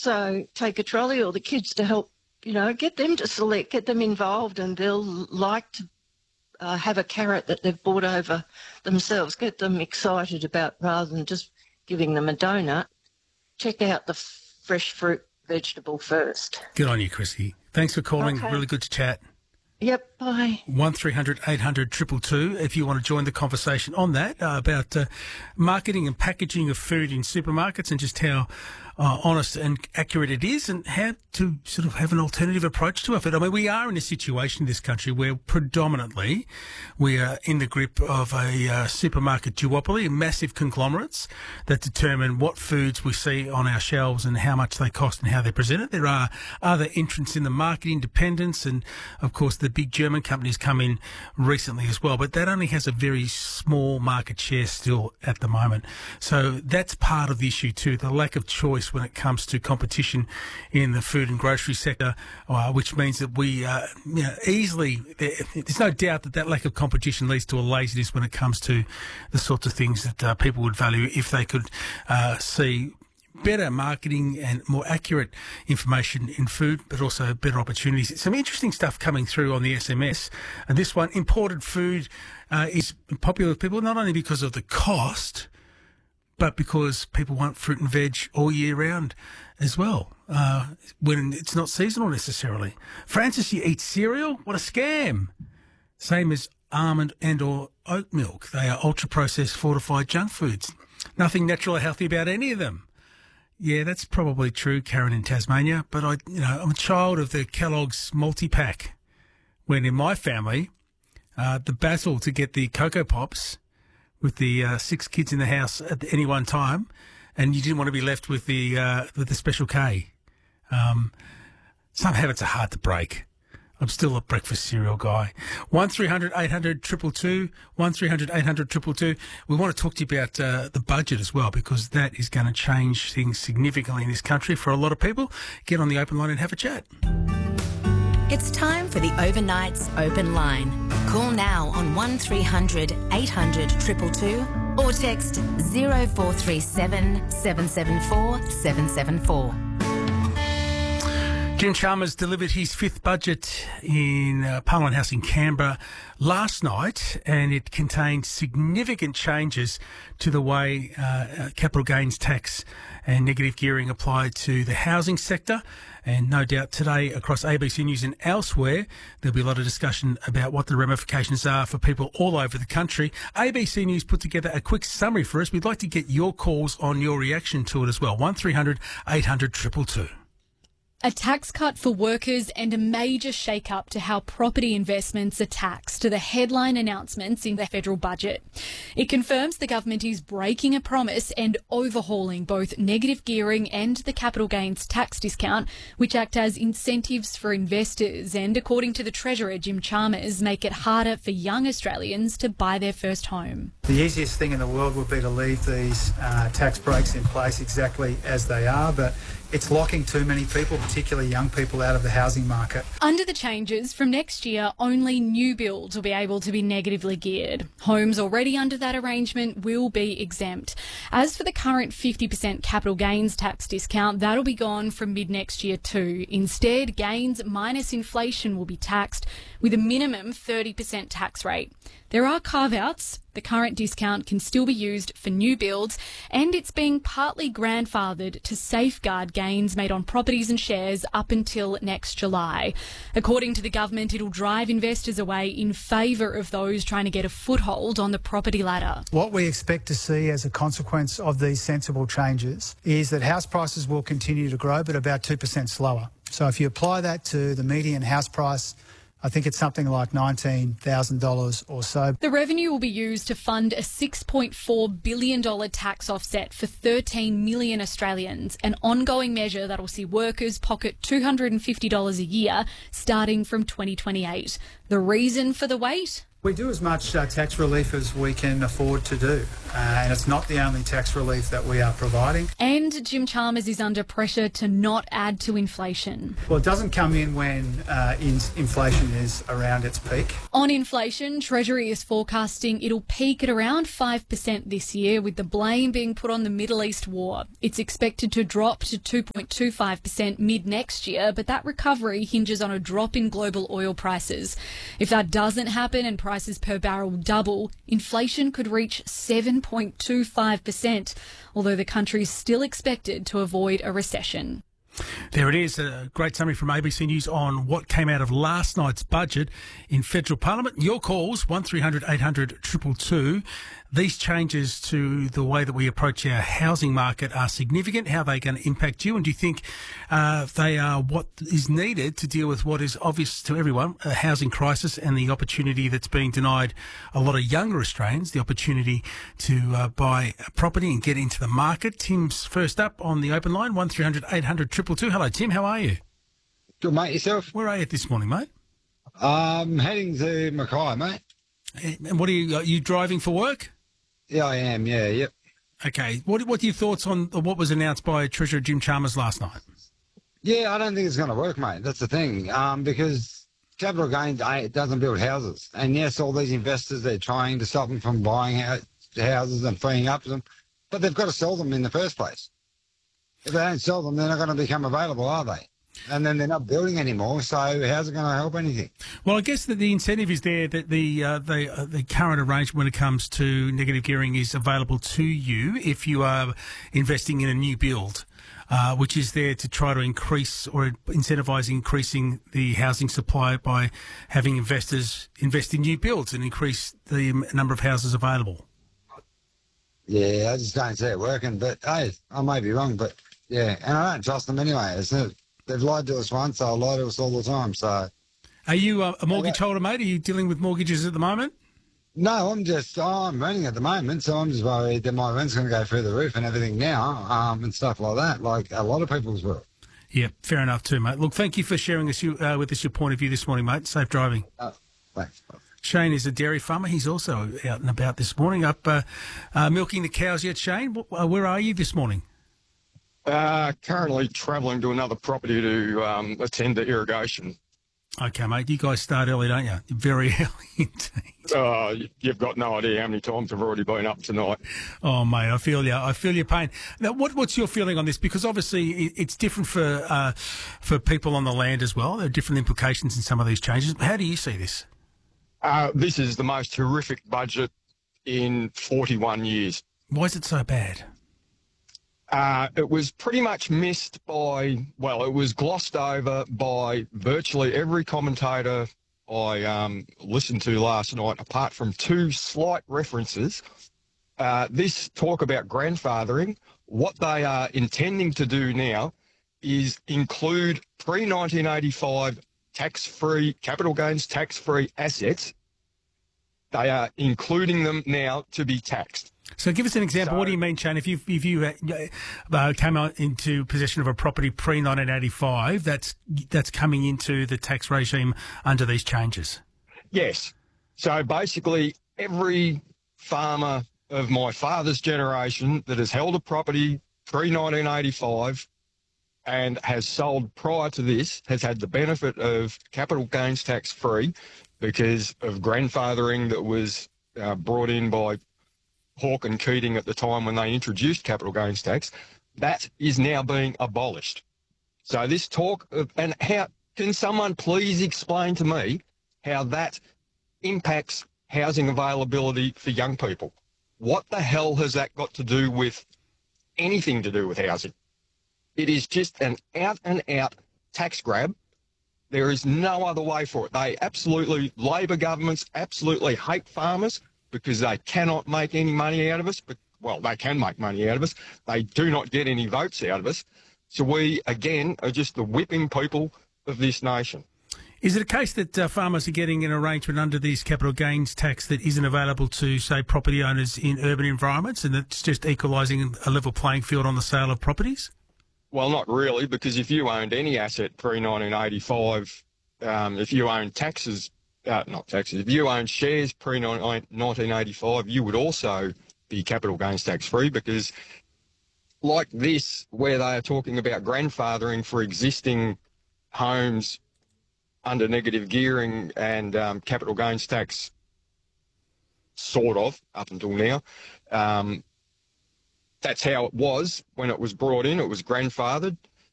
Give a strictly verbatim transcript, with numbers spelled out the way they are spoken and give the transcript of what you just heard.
So take a trolley or the kids to help, you know, get them to select, get them involved, and they'll like to uh, have a carrot that they've bought over themselves, get them excited about rather than just giving them a donut. Check out the f- fresh fruit vegetable first. Good on you, Chrissy. Thanks for calling. Okay. Really good to chat. Yep, bye. one three hundred eight hundred two two two if you want to join the conversation on that, uh, about uh, marketing and packaging of food in supermarkets and just how uh, honest and accurate it is, and how to sort of have an alternative approach to it. I mean, we are in a situation in this country where predominantly we are in the grip of a uh, supermarket duopoly, massive conglomerates that determine what foods we see on our shelves and how much they cost and how they're presented. There are other entrants in the market, independents, and of course the big German companies come in recently as well, but that only has a very small market share still at the moment. So that's part of the issue too, the lack of choice when it comes to competition in the food and grocery sector, uh, which means that we uh, you know, easily, there, there's no doubt that that lack of competition leads to a laziness when it comes to the sorts of things that uh, people would value if they could uh, see better marketing and more accurate information in food, but also better opportunities. Some interesting stuff coming through on the S M S. And this one, imported food uh, is popular with people not only because of the cost, but because people want fruit and veg all year round as well, uh, when it's not seasonal necessarily. Francis, you eat cereal? What a scam. Same as almond and or oat milk. They are ultra-processed, fortified junk foods. Nothing natural or healthy about any of them. Yeah, that's probably true, Karen in Tasmania. But I, you know, I'm a child of the Kellogg's multi-pack. When in my family, uh, the battle to get the Cocoa Pops with the uh, six kids in the house at any one time, and you didn't want to be left with the uh, with the Special K. Um, some habits are hard to break. I'm still a breakfast cereal guy. one three hundred eight hundred two two two, one three hundred eight hundred two two two. We want to talk to you about uh, the budget as well, because that is going to change things significantly in this country for a lot of people. Get on the open line and have a chat. It's time for the Overnight's Open Line. Call now on one three hundred eight hundred two two two or text zero four three seven seven seven four seven seven four. Jim Chalmers delivered his fifth budget in uh, Parliament House in Canberra last night, and it contained significant changes to the way uh, capital gains tax and negative gearing applied to the housing sector. And no doubt today across A B C News and elsewhere, there'll be a lot of discussion about what the ramifications are for people all over the country. A B C News put together a quick summary for us. We'd like to get your calls on your reaction to it as well. one three hundred eight hundred two two two. A tax cut for workers and a major shake-up to how property investments are taxed to the headline announcements in the federal budget. It confirms the government is breaking a promise and overhauling both negative gearing and the capital gains tax discount, which act as incentives for investors and, according to the Treasurer Jim Chalmers, make it harder for young Australians to buy their first home. The easiest thing in the world would be to leave these uh, tax breaks in place exactly as they are, but it's locking too many people, particularly young people, out of the housing market. Under the changes, from next year, only new builds will be able to be negatively geared. Homes already under that arrangement will be exempt. As for the current fifty percent capital gains tax discount, that'll be gone from mid-next year too. Instead, gains minus inflation will be taxed with a minimum thirty percent tax rate. There are carve-outs. The current discount can still be used for new builds, and it's being partly grandfathered to safeguard gains made on properties and shares up until next July. According to the government, it'll drive investors away in favour of those trying to get a foothold on the property ladder. What we expect to see as a consequence of these sensible changes is that house prices will continue to grow, but about two percent slower. So if you apply that to the median house price, I think it's something like nineteen thousand dollars or so. The revenue will be used to fund a six point four billion dollars tax offset for thirteen million Australians, an ongoing measure that will see workers pocket two hundred fifty dollars a year starting from twenty twenty-eight. The reason for the wait? We do as much uh, tax relief as we can afford to do, uh, and it's not the only tax relief that we are providing. And Jim Chalmers is under pressure to not add to inflation. Well, it doesn't come in when uh, in- inflation is around its peak. On inflation, Treasury is forecasting it'll peak at around five percent this year, with the blame being put on the Middle East war. It's expected to drop to two point two five percent mid-next year, but that recovery hinges on a drop in global oil prices. If that doesn't happen and prices per barrel double, inflation could reach seven point two five percent, although the country's still expected to avoid a recession. There it is, a great summary from A B C News on what came out of last night's budget in federal parliament. Your calls, one three hundred eight hundred two two two. These changes to the way that we approach our housing market are significant. How are they going to impact you? And do you think uh, they are what is needed to deal with what is obvious to everyone, a housing crisis and the opportunity that's being denied a lot of younger Australians, the opportunity to uh, buy a property and get into the market? Tim's first up on the open line, one three hundred eight hundred two two two. Hello, Tim. How are you? Good, mate. Yourself? Where are you this morning, mate? Um, heading to Mackay, mate. And what are you, are you driving for work? Yeah, I am. Yeah, yep. Okay. What What are your thoughts on what was announced by Treasurer Jim Chalmers last night? Yeah, I don't think it's going to work, mate. That's the thing. Um, because capital gains it doesn't build houses, and yes, all these investors they're trying to stop them from buying houses and freeing up them, but they've got to sell them in the first place. If they don't sell them, they're not going to become available, are they? And then they're not building anymore, so how's it going to help anything? Well, I guess that the incentive is there that the uh, the, uh, the current arrangement when it comes to negative gearing is available to you if you are investing in a new build, uh, which is there to try to increase or incentivise increasing the housing supply by having investors invest in new builds and increase the number of houses available. Yeah, I just don't see it working, but hey, I may be wrong, but yeah, and I don't trust them anyway. It's not, they've lied to us once, they'll lie to us all the time. So, are you a, a mortgage holder, mate? Are you dealing with mortgages at the moment? No, I'm just oh, I'm renting at the moment, so I'm just worried that my rent's going to go through the roof and everything now, um, and stuff like that, like a lot of people's will. Yeah, fair enough too, mate. Look, thank you for sharing this, uh, with us your point of view this morning, mate. Safe driving. Oh, thanks. Shane is a dairy farmer. He's also out and about this morning, up uh, uh, milking the cows yet, Shane. Uh, where are you this morning? Uh, currently travelling to another property to um, attend to irrigation. Okay, mate. You guys start early, don't you? Very early indeed. Uh, you've got no idea how many times I've already been up tonight. Oh, mate, I feel you. I feel your pain. Now, what, what's your feeling on this? Because obviously it, it's different for uh, for people on the land as well. There are different implications in some of these changes. How do you see this? Uh, this is the most horrific budget in forty-one years. Why is it so bad? Uh, it was pretty much missed by, well, it was glossed over by virtually every commentator I um, listened to last night, apart from two slight references. Uh, this talk about grandfathering, what they are intending to do now is include pre nineteen eighty-five tax-free, capital gains tax-free assets. They are including them now to be taxed. So give us an example. So, what do you mean, Shane? If you if you uh, came out into possession of a property pre nineteen eighty-five, that's that's coming into the tax regime under these changes? Yes. So basically, every farmer of my father's generation that has held a property pre nineteen eighty-five and has sold prior to this has had the benefit of capital gains tax free because of grandfathering that was uh, brought in by Hawke and Keating at the time when they introduced capital gains tax. That is now being abolished. So this talk of, and how can someone please explain to me how that impacts housing availability for young people? What the hell has that got to do with anything to do with housing? It is just an out and out tax grab. There is no other way for it. They absolutely, Labor governments absolutely hate farmers because they cannot make any money out of us. But, well, they can make money out of us. They do not get any votes out of us. So we, again, are just the whipping people of this nation. Is it a case that uh, farmers are getting an arrangement under these capital gains tax that isn't available to, say, property owners in urban environments, and it's just equalising a level playing field on the sale of properties? Well, not really, because if you owned any asset pre nineteen eighty-five, um, if you owned taxes uh, not taxes, if you own shares pre nineteen eighty-five, you would also be capital gains tax free, because like this, where they are talking about grandfathering for existing homes under negative gearing and um, capital gains tax, sort of, up until now. Um, that's how it was when it was brought in. It was grandfathered.